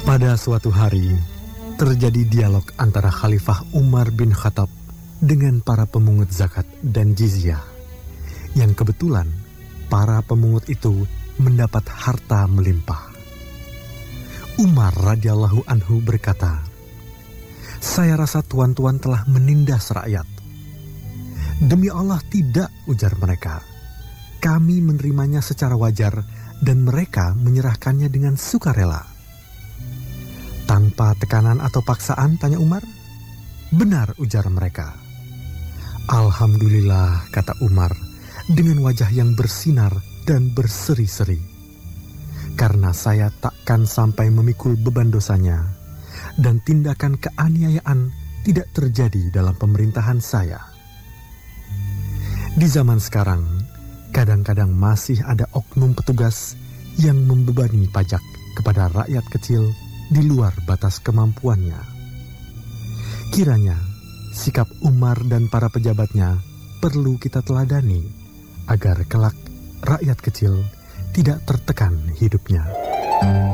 Pada suatu hari, terjadi dialog antara Khalifah Umar bin Khattab dengan para pemungut zakat dan jizyah, yang kebetulan para pemungut itu mendapat harta melimpah. Umar radhiyallahu anhu berkata, "Saya rasa tuan-tuan telah menindas rakyat." "Demi Allah tidak," ujar mereka. "Kami menerimanya secara wajar dan mereka menyerahkannya dengan sukarela." "Tanpa tekanan atau paksaan?" tanya Umar. "Benar," ujar mereka. "Alhamdulillah," kata Umar dengan wajah yang bersinar dan berseri-seri. "Karena saya takkan sampai memikul beban dosanya, dan tindakan keaniayaan tidak terjadi dalam pemerintahan saya." Di zaman sekarang, kadang-kadang masih ada oknum petugas yang membebani pajak kepada rakyat kecil di luar batas kemampuannya. Kiranya sikap Umar dan para pejabatnya perlu kita teladani agar kelak rakyat kecil tidak tertekan hidupnya.